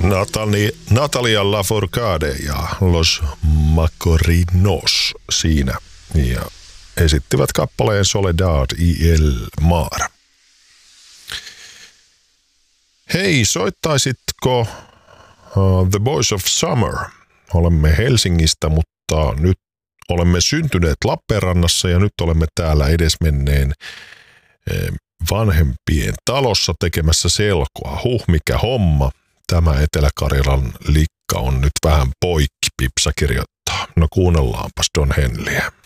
Natalia Lafourcade ja Los Macorinos siinä. Ja esittivät kappaleen Soledad y el Mar. Hei, soittaisitko The Boys of Summer? Olemme Helsingistä, mutta nyt olemme syntyneet Lappeenrannassa ja nyt olemme täällä edesmenneen vanhempien talossa tekemässä selkoa. Mikä homma. Tämä Etelä-Karjalan likka on nyt vähän poikki, Pipsa kirjoittaa. No kuunnellaanpas Don Henleyä.